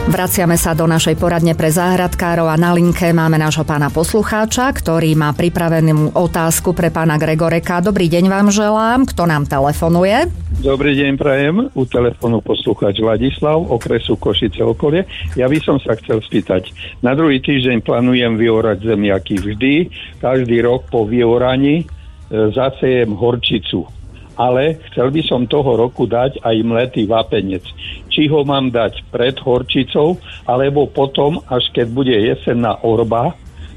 Vraciame sa do našej poradne pre záhradkárov a na linke máme nášho pána poslucháča, ktorý má pripravenú otázku pre pána Gregoreka. Dobrý deň vám želám. Kto nám telefonuje? Dobrý deň prajem. U telefónu poslucháč Vladislav, okresu Košice okolie. Ja by som sa chcel spýtať. Na druhý týždeň plánujem vyorať zemiaky vždy. Každý rok po vyoraní zasejem horčicu. Ale chcel by som toho roku dať aj mletý vápenec. Či ho mám dať pred horčicou, alebo potom, až keď bude jesenná orba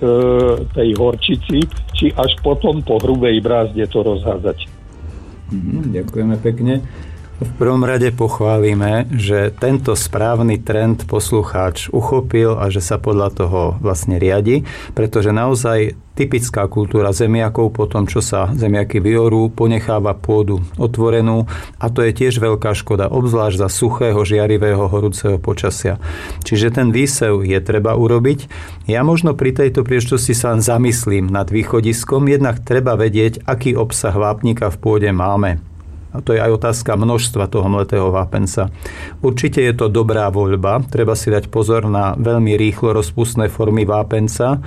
tej horčici, či až potom po hrubej brázde to rozhádzať. Ďakujeme pekne. V prvom rade pochválime, že tento správny trend poslucháč uchopil a že sa podľa toho vlastne riadi, pretože naozaj typická kultúra zemiakov po tom, čo sa zemiaky vyorú, ponecháva pôdu otvorenú a to je tiež veľká škoda, obzvlášť za suchého, žiarivého, horúceho počasia. Čiže ten výsev je treba urobiť. Ja možno pri tejto príležitosti sa zamyslím nad východiskom, jednak treba vedieť, aký obsah vápnika v pôde máme. A to je aj otázka množstva toho mletého vápenca. Určite je to dobrá voľba. Treba si dať pozor na veľmi rýchlo rozpustné formy vápenca.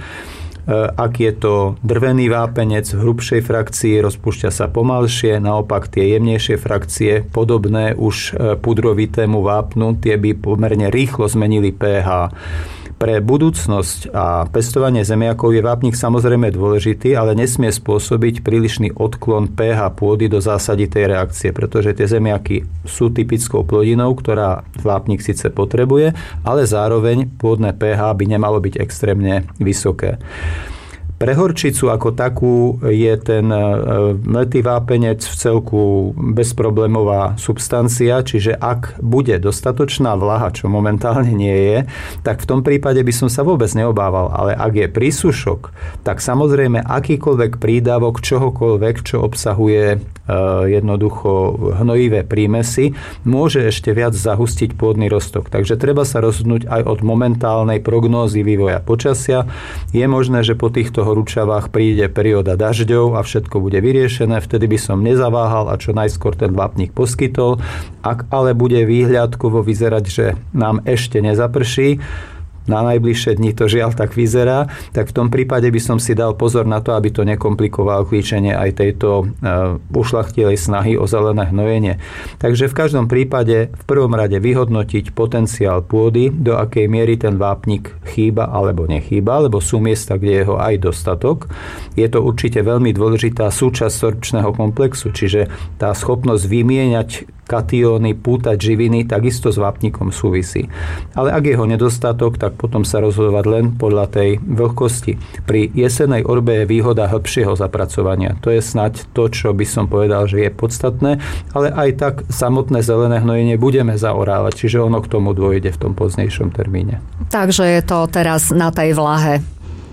Ak je to drvený vápenec v hrubšej frakcii, rozpúšťa sa pomalšie. Naopak tie jemnejšie frakcie, podobné už pudrovitému vápnu, tie by pomerne rýchlo zmenili pH. Pre budúcnosť a pestovanie zemiakov je vápnik samozrejme dôležitý, ale nesmie spôsobiť prílišný odklon pH pôdy do zásaditej reakcie, pretože tie zemiaky sú typickou plodinou, ktorá vápnik síce potrebuje, ale zároveň pôdne pH by nemalo byť extrémne vysoké. Pre horčicu ako takú je ten mletý vápenec v celku bezproblémová substancia, čiže ak bude dostatočná vlaha, čo momentálne nie je, tak v tom prípade by som sa vôbec neobával. Ale ak je prísušok, tak samozrejme akýkoľvek prídavok, čohokoľvek, čo obsahuje jednoducho hnojivé prímesy, môže ešte viac zahustiť pôdny roztok. Takže treba sa rozhodnúť aj od momentálnej prognózy vývoja počasia. Je možné, že po týchto horúčavách príde perióda dažďov a všetko bude vyriešené, vtedy by som nezaváhal a čo najskôr ten vápnik poskytol. Ak ale bude výhľadkovo vyzerať, že nám ešte nezaprší, na najbližšie dni to žiaľ tak vyzerá, tak v tom prípade by som si dal pozor na to, aby to nekomplikovalo klíčenie aj tejto ušľachtilej snahy o zelené hnojenie. Takže v každom prípade v prvom rade vyhodnotiť potenciál pôdy, do akej miery ten vápnik chýba alebo nechýba, lebo sú miesta, kde je ho aj dostatok. Je to určite veľmi dôležitá súčasť sorpčného komplexu, čiže tá schopnosť vymieňať katióny, pútať živiny, takisto s vápnikom súvisí. Ale ak je ho nedostatok, tak potom sa rozhodovať len podľa tej vlhkosti. Pri jesenej orbe je výhoda hĺbšieho zapracovania. To je snáď to, čo by som povedal, že je podstatné, ale aj tak samotné zelené hnojenie budeme zaorávať, čiže ono k tomu dôjde v tom poznejšom termíne. Takže je to teraz na tej vlahe.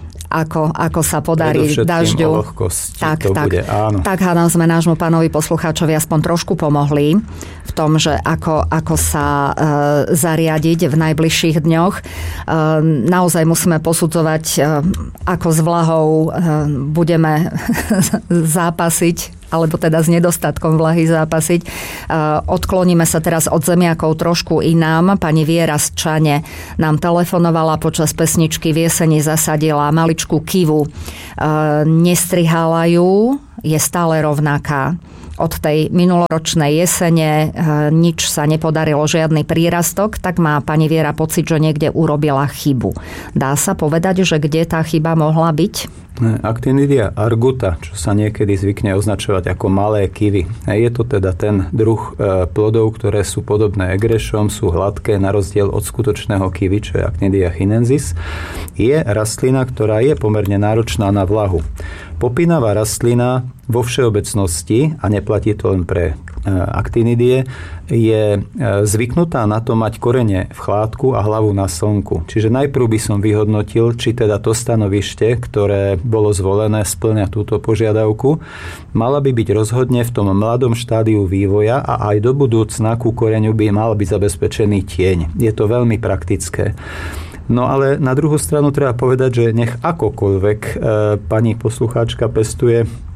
Ako sa podarí dažďu. Tak, bude, áno. Tak hádam sme nášmu pánovi poslucháčovi aspoň trošku pomohli v tom, že ako sa zariadiť v najbližších dňoch. Naozaj musíme posudzovať, ako s vlahou budeme zápasiť, alebo teda s nedostatkom vlahy zápasiť. Odkloníme sa teraz od zemiakov trošku inám. Pani Viera z Čane nám telefonovala počas pesničky v jeseni zasadila maličkú kivu. Nestrihala ju, je stále rovnaká. Od tej minuloročnej jesene nič sa nepodarilo, žiadny prírastok, tak má pani Viera pocit, že niekde urobila chybu. Dá sa povedať, že kde tá chyba mohla byť? Actinidia arguta, čo sa niekedy zvykne označovať ako malé kivy. Je to teda ten druh plodov, ktoré sú podobné egrešom, sú hladké na rozdiel od skutočného kivy, čo je Actinidia chinensis. Je rastlina, ktorá je pomerne náročná na vlahu. Popínavá rastlina vo všeobecnosti, a neplatí to len pre actinidie, je zvyknutá na to mať korene v chládku a hlavu na slnku. Čiže najprv by som vyhodnotil, či teda to stanovište, ktoré bolo zvolené, spĺňa túto požiadavku. Mala by byť rozhodne v tom mladom štádiu vývoja a aj do budúcna ku koreňu by mal byť zabezpečený tieň. Je to veľmi praktické. No ale na druhú stranu treba povedať, že nech akokoľvek pani poslucháčka pestuje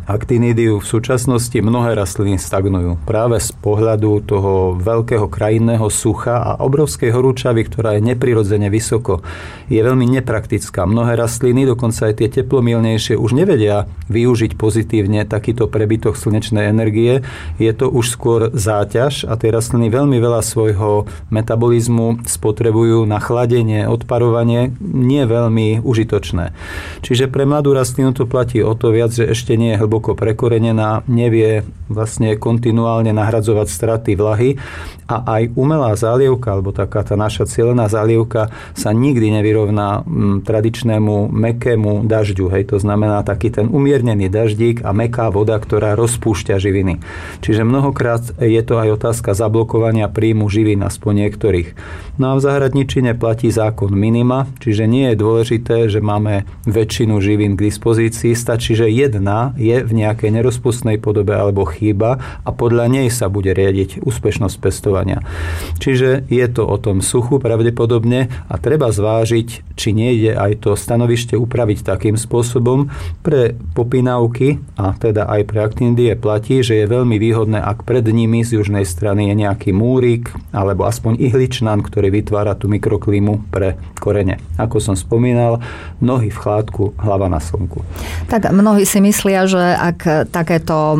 Actinidiu v súčasnosti mnohé rastliny stagnujú. Práve z pohľadu toho veľkého krajinného sucha a obrovskej horúčavy, ktorá je neprirodzene vysoko, je veľmi nepraktická. Mnohé rastliny, dokonca aj tie teplomilnejšie, už nevedia využiť pozitívne takýto prebytok slnečnej energie. Je to už skôr záťaž a tie rastliny veľmi veľa svojho metabolizmu spotrebujú na chladenie, odparovanie, nie veľmi užitočné. Čiže pre mladú rastlinu to platí o to viac, že ešte nie je hlboko prekorenená, nevie vlastne kontinuálne nahradzovať straty vlahy a aj umelá zálievka, alebo taká tá naša cielená zálievka sa nikdy nevyrovná tradičnému mäkkému dažďu. Hej, to znamená taký ten umiernený daždík a mäkká voda, ktorá rozpúšťa živiny. Čiže mnohokrát je to aj otázka zablokovania príjmu živín, aspoň niektorých. No a v zahradničine platí zákon minima, čiže nie je dôležité, že máme väčšinu živín k dispozícii, stačí, že jedna je v nejakej nerozpustnej podobe alebo chýba a podľa nej sa bude riadiť úspešnosť pestovania. Čiže je to o tom suchu pravdepodobne a treba zvážiť, či nejde aj to stanovište upraviť takým spôsobom. Pre popínavky a teda aj pre actinidie platí, že je veľmi výhodné, ak pred nimi z južnej strany je nejaký múrik alebo aspoň ihličnan, ktorý vytvára tú mikroklímu pre korene. Ako som spomínal, nohy v chládku, hlava na slnku. Tak mnohí si myslia, že ak takéto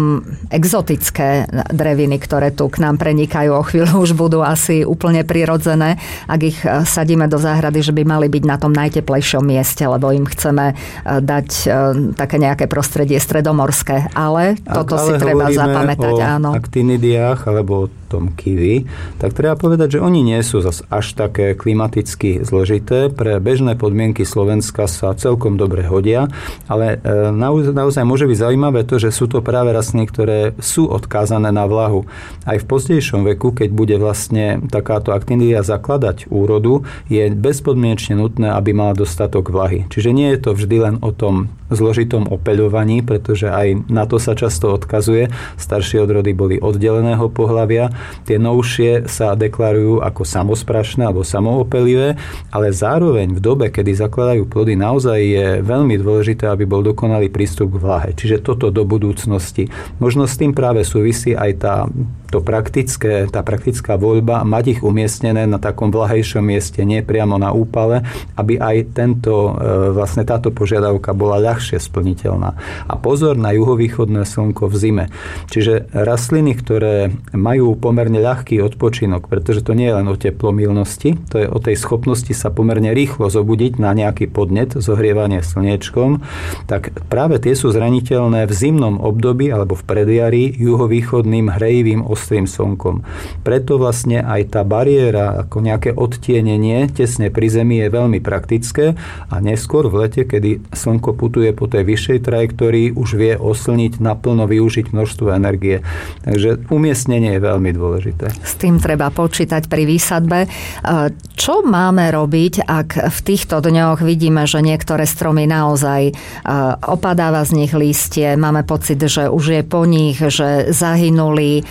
exotické dreviny, ktoré tu k nám prenikajú, o chvíľu už budú asi úplne prirodzené, ak ich sadíme do záhrady, že by mali byť na tom najteplejšom mieste, lebo im chceme dať také nejaké prostredie stredomorské. Ale toto si treba zapamätať. Áno. Actinidiách alebo o tom kiwi, tak treba povedať, že oni nie sú zas až také klimaticky zložité. Pre bežné podmienky Slovenska sa celkom dobre hodia, ale naozaj môže byť zaujímavé to, že sú to práve rastliny, ktoré sú odkázané na vlahu. Aj v pozdejšom veku, keď bude vlastne takáto actinidia zakladať úrodu, je bezpodmienečne nutné, aby mala dostatok vlahy. Čiže nie je to vždy len o tom zložitom opeľovaní, pretože aj na to sa často odkazuje. Staršie odrody boli oddeleného pohlavia, tie novšie sa deklarujú ako samosprašné alebo samoopelivé, ale zároveň v dobe, kedy zakladajú plody, naozaj je veľmi dôležité, aby bol dokonalý prístup k vlahe. Čiže toto do budúcnosti. Možno s tým práve súvisí aj tá praktická voľba mať ich umiestnené na takom vlahejšom mieste, nie priamo na úpale, aby aj vlastne táto požiadavka bola ľahšie splniteľná. A pozor na juhovýchodné slnko v zime. Čiže rastliny, ktoré majú pomerne ľahký odpočinok, pretože to nie je len o teplomilnosti, to je o tej schopnosti sa pomerne rýchlo zobudiť na nejaký podnet, zohrievanie slniečkom, tak práve tie sú zraniteľné v zimnom období alebo v predjari juhovýchodným hrejivým ostrým slnkom. Preto vlastne aj tá bariéra, ako nejaké odtienenie tesne pri zemi je veľmi praktické a neskôr v lete, kedy slnko putuje po tej vyššej trajektórii, už vie oslniť, naplno využiť množstvo energie. Takže umiestnenie je veľmi dôležité. S tým treba počítať pri výsadbe. Čo máme robiť, ak v týchto dňoch vidíme, že niektoré stromy naozaj opadáva z nich lístie, máme pocit, že už je po nich, že zahynuli.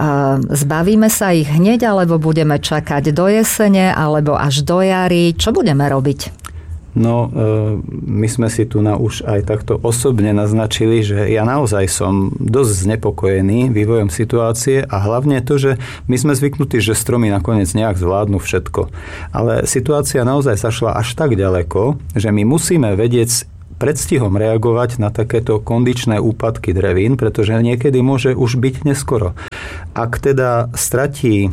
Zbavíme sa ich hneď, alebo budeme čakať do jesene, alebo až do jary? Čo budeme robiť? No, my sme si tu už aj takto osobne naznačili, že ja naozaj som dosť znepokojený vývojom situácie a hlavne to, že my sme zvyknutí, že stromy nakoniec nejak zvládnu všetko. Ale situácia naozaj zašla až tak ďaleko, že my musíme vedieť predstihom reagovať na takéto kondičné úpadky drevín, pretože niekedy môže už byť neskoro. Ak teda stratí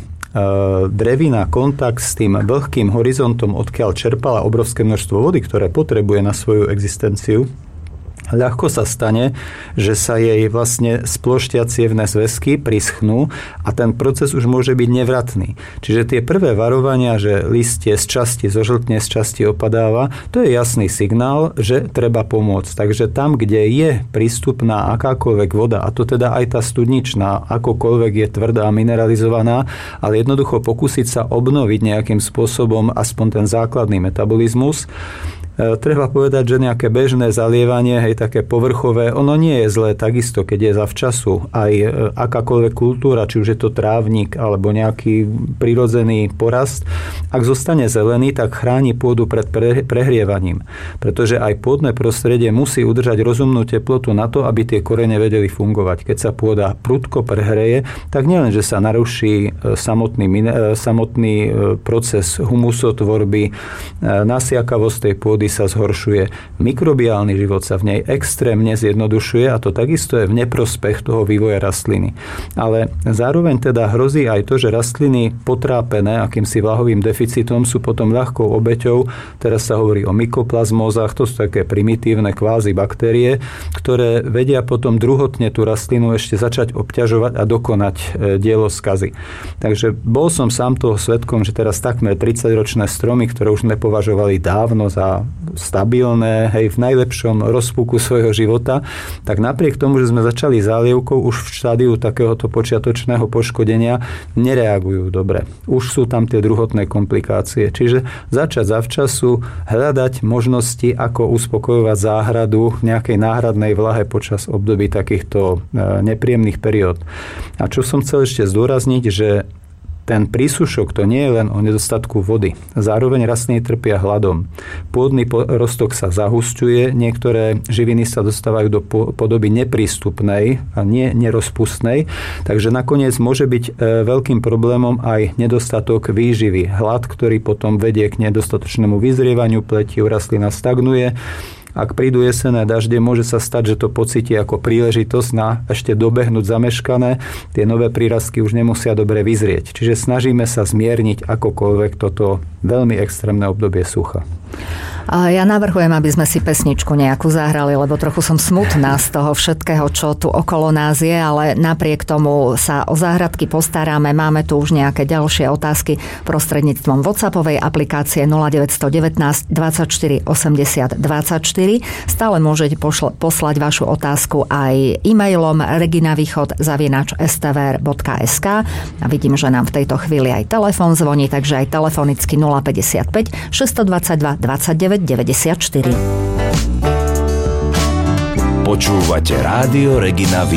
drevina kontakt s tým vlhkým horizontom, odkiaľ čerpala obrovské množstvo vody, ktoré potrebuje na svoju existenciu, ľahko sa stane, že sa jej vlastne sploštia cievne zväzky, prischnú a ten proces už môže byť nevratný. Čiže tie prvé varovania, že listie z časti zožltne, z časti opadáva, to je jasný signál, že treba pomôcť. Takže tam, kde je prístupná akákoľvek voda, a to teda aj tá studničná, akokoľvek je tvrdá, mineralizovaná, ale jednoducho pokúsiť sa obnoviť nejakým spôsobom aspoň ten základný metabolizmus, Treba povedať, že nejaké bežné zalievanie, hej, také povrchové, ono nie je zlé takisto, keď je zavčasu. Aj akákoľvek kultúra, či už je to trávnik alebo nejaký prirodzený porast, ak zostane zelený, tak chráni pôdu pred prehrievaním. Pretože aj pôdne prostredie musí udržať rozumnú teplotu na to, aby tie korene vedeli fungovať. Keď sa pôda prudko prehreje, tak nielen, že sa naruší samotný proces humusotvorby, nasiakavosť tej pôdy sa zhoršuje, mikrobiálny život sa v nej extrémne zjednodušuje a to takisto je v neprospech toho vývoja rastliny. Ale zároveň teda hrozí aj to, že rastliny potrápené akýmsi vlahovým deficitom sú potom ľahkou obeťou. Teraz sa hovorí o mykoplazmózach, to sú také primitívne kvázi baktérie, ktoré vedia potom druhotne tú rastlinu ešte začať obťažovať a dokonať dielo skazy. Takže bol som sám toho svedkom, že teraz takmer 30-ročné stromy, ktoré už nepovažovali dávno za stabilné, hej, v najlepšom rozpuku svojho života, tak napriek tomu, že sme začali zálievkou, už v štádiu takéhoto počiatočného poškodenia nereagujú dobre. Už sú tam tie druhotné komplikácie. Čiže začať zavčasu hľadať možnosti, ako uspokojovať záhradu v nejakej náhradnej vlahe počas období takýchto nepríjemných periód. A čo som chcel ešte zdôrazniť, že ten prísušok to nie je len o nedostatku vody. Zároveň rastliny trpia hladom. Pôdny rostok sa zahusťuje, niektoré živiny sa dostávajú do podoby neprístupnej a nie nerozpustnej, takže nakoniec môže byť veľkým problémom aj nedostatok výživy. Hlad, ktorý potom vedie k nedostatočnému vyzrievaniu pleti, rastlina stagnuje. Ak prídu jesenné dažde, môže sa stať, že to pocíti ako príležitosť na ešte dobehnúť zameškané. Tie nové prírastky už nemusia dobre vyzrieť. Čiže snažíme sa zmierniť akokoľvek toto veľmi extrémne obdobie sucha. Ja navrhujem, aby sme si pesničku nejakú zahrali, lebo trochu som smutná z toho všetkého, čo tu okolo nás je, ale napriek tomu sa o záhradky postaráme. Máme tu už nejaké ďalšie otázky prostredníctvom WhatsAppovej aplikácie 0919 24 80 24. Stále môžete poslať vašu otázku aj e-mailom reginavýchod@stvr.sk a vidím, že nám v tejto chvíli aj telefón zvoní, takže aj telefonicky 055 622 29 94. Počúvate Rádio Regina Východ.